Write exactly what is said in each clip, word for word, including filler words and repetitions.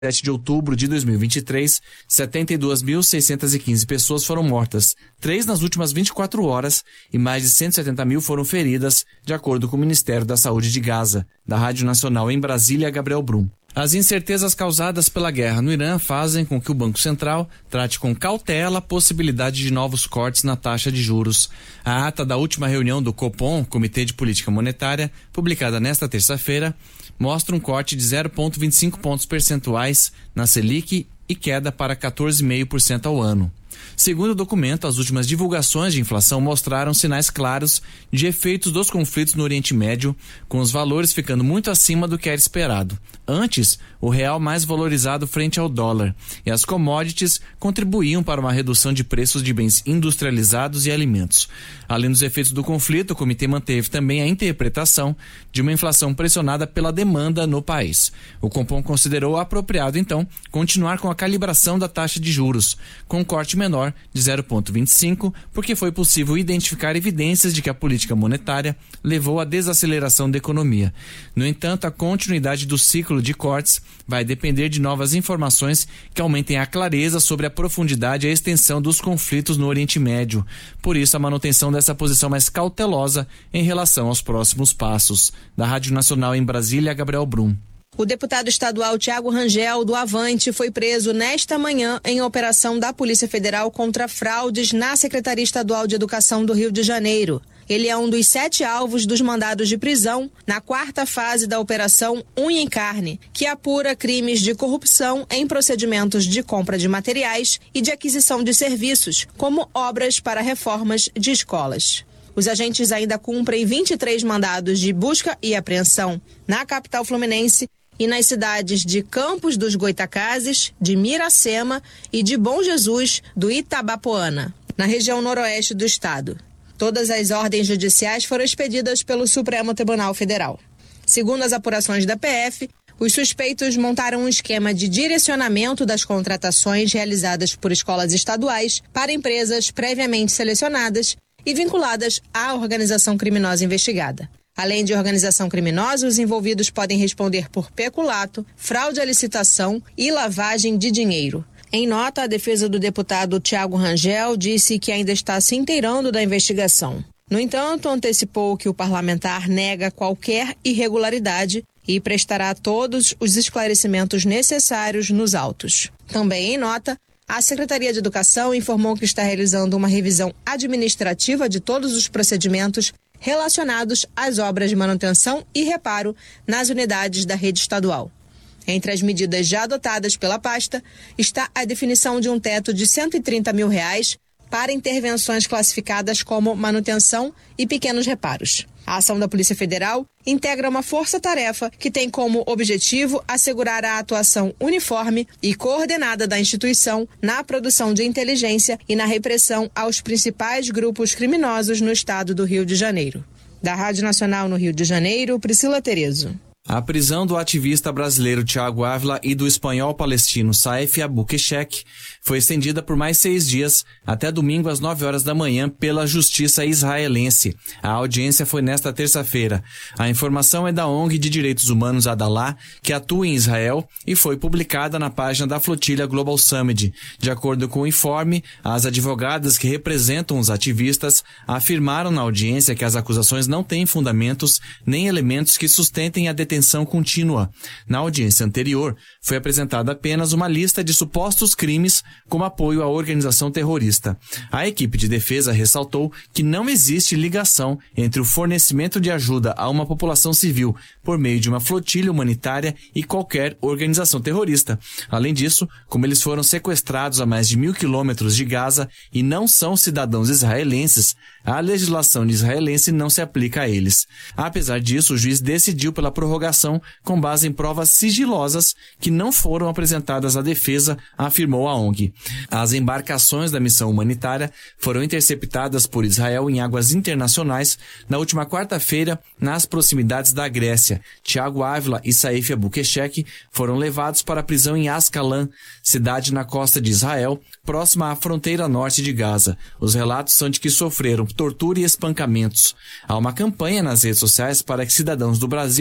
sete de outubro de dois mil e vinte e três, setenta e duas mil seiscentas e quinze pessoas foram mortas, três nas últimas vinte e quatro horas, e mais de cento e setenta mil foram feridas, de acordo com o Ministério da Saúde de Gaza. Da Rádio Nacional em Brasília, Gabriel Brum. As incertezas causadas pela guerra no Irã fazem com que o Banco Central trate com cautela a possibilidade de novos cortes na taxa de juros. A ata da última reunião do Copom, Comitê de Política Monetária, publicada nesta terça-feira, mostra um corte de zero vírgula vinte e cinco pontos percentuais na Selic e queda para quatorze vírgula cinco por cento ao ano. Segundo o documento, as últimas divulgações de inflação mostraram sinais claros de efeitos dos conflitos no Oriente Médio, com os valores ficando muito acima do que era esperado. Antes, o real mais valorizado frente ao dólar, e as commodities contribuíam para uma redução de preços de bens industrializados e alimentos. Além dos efeitos do conflito, o comitê manteve também a interpretação de uma inflação pressionada pela demanda no país. O Copom considerou apropriado, então, continuar com a calibração da taxa de juros, com um corte menor de zero vírgula vinte e cinco, porque foi possível identificar evidências de que a política monetária levou à desaceleração da economia. No entanto, a continuidade do ciclo de cortes vai depender de novas informações que aumentem a clareza sobre a profundidade e a extensão dos conflitos no Oriente Médio. Por isso, a manutenção dessa posição mais cautelosa em relação aos próximos passos. Da Rádio Nacional em Brasília, Gabriel Brum. O deputado estadual Tiago Rangel, do Avante, foi preso nesta manhã em operação da Polícia Federal contra fraudes na Secretaria Estadual de Educação do Rio de Janeiro. Ele é um dos sete alvos dos mandados de prisão na quarta fase da Operação Unha em Carne, que apura crimes de corrupção em procedimentos de compra de materiais e de aquisição de serviços, como obras para reformas de escolas. Os agentes ainda cumprem vinte e três mandados de busca e apreensão na capital fluminense e nas cidades de Campos dos Goitacazes, de Miracema e de Bom Jesus do Itabapoana, na região noroeste do estado. Todas as ordens judiciais foram expedidas pelo Supremo Tribunal Federal. Segundo as apurações da P F, os suspeitos montaram um esquema de direcionamento das contratações realizadas por escolas estaduais para empresas previamente selecionadas e vinculadas à organização criminosa investigada. Além de organização criminosa, os envolvidos podem responder por peculato, fraude à licitação e lavagem de dinheiro. Em nota, a defesa do deputado Tiago Rangel disse que ainda está se inteirando da investigação. No entanto, antecipou que o parlamentar nega qualquer irregularidade e prestará todos os esclarecimentos necessários nos autos. Também em nota, a Secretaria de Educação informou que está realizando uma revisão administrativa de todos os procedimentos relacionados às obras de manutenção e reparo nas unidades da rede estadual. Entre as medidas já adotadas pela pasta está a definição de um teto de cento e trinta mil reais para intervenções classificadas como manutenção e pequenos reparos. A ação da Polícia Federal integra uma força-tarefa que tem como objetivo assegurar a atuação uniforme e coordenada da instituição na produção de inteligência e na repressão aos principais grupos criminosos no estado do Rio de Janeiro. Da Rádio Nacional no Rio de Janeiro, Priscila Terezo. A prisão do ativista brasileiro Thiago Ávila e do espanhol palestino Saif Abukeshek foi estendida por mais seis dias, até domingo às nove horas da manhã, pela Justiça israelense. A audiência foi nesta terça-feira. A informação é da O N G de Direitos Humanos Adalá, que atua em Israel, e foi publicada na página da flotilha Global Summit. De acordo com o informe, as advogadas que representam os ativistas afirmaram na audiência que as acusações não têm fundamentos nem elementos que sustentem a detenção contínua. Na audiência anterior, foi apresentada apenas uma lista de supostos crimes como apoio à organização terrorista. A equipe de defesa ressaltou que não existe ligação entre o fornecimento de ajuda a uma população civil por meio de uma flotilha humanitária e qualquer organização terrorista. Além disso, como eles foram sequestrados a mais de mil quilômetros de Gaza e não são cidadãos israelenses, a legislação israelense não se aplica a eles. Apesar disso, o juiz decidiu pela prorrogação com base em provas sigilosas que não foram apresentadas à defesa, afirmou a O N G. As embarcações da missão humanitária foram interceptadas por Israel em águas internacionais na última quarta-feira, nas proximidades da Grécia. Thiago Ávila e Saif Abukeshek foram levados para a prisão em Ascalon, cidade na costa de Israel, próxima à fronteira norte de Gaza. Os relatos são de que sofreram tortura e espancamentos. Há uma campanha nas redes sociais para que cidadãos do Brasil, Espanha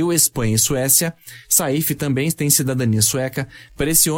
Alemanha e Suécia. Saif também tem cidadania sueca. Para esse